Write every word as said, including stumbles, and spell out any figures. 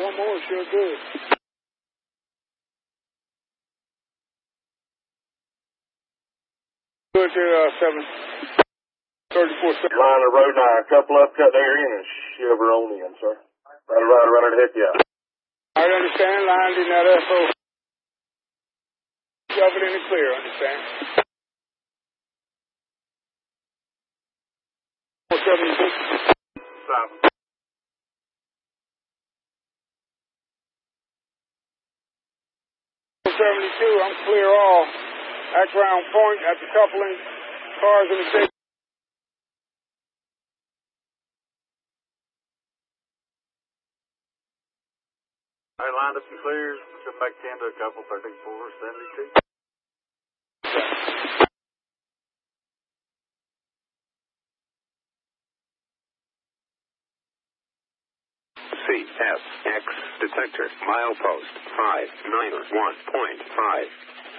one more, sure good. Good to uh, seven thirty-four. Line of road now, a couple up, cut there in and shiver on in, sir. Right around, around the heck, yeah. I understand, lined in that F O. Shove it in the clear, understand? four seventy-six. Stop. four seventy-two, I'm clear all. Act round point at the coupling. Cars in the state. I lined up and clears. Come back ten to a couple, thirty-four seventy-two. C S X detector milepost five nine one point five.